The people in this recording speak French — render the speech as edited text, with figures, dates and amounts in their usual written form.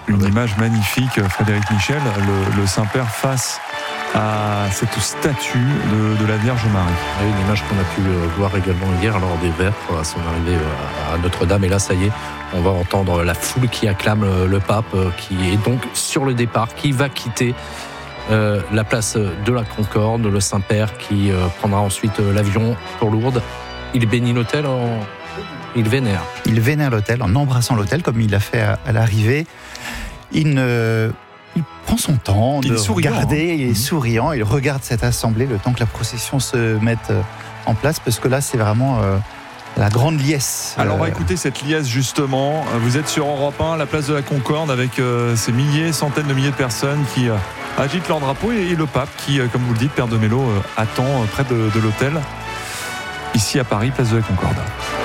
Une image magnifique, Frédéric Michel, le Saint-Père face à cette statue de la Vierge Marie. Une image qu'on a pu voir également hier lors des vêpres à son arrivée à Notre-Dame. Et là, ça y est, on va entendre la foule qui acclame le pape, qui est donc sur le départ, qui va quitter la place de la Concorde, le Saint-Père qui prendra ensuite l'avion pour Lourdes. Il bénit l'hôtel, il vénère. Il vénère l'hôtel en embrassant l'hôtel comme il l'a fait à l'arrivée. Il prend son temps de regarder, il est souriant, il regarde cette assemblée le temps que la procession se mette en place, parce que là c'est vraiment la grande liesse. Alors on va écouter cette liesse justement. Vous êtes sur Europe 1, la place de la Concorde, avec ces centaines de milliers de personnes qui agitent leur drapeau, et le pape qui, comme vous le dites, Père de Mello, attend près de l'hôtel, ici à Paris, place de la Concorde.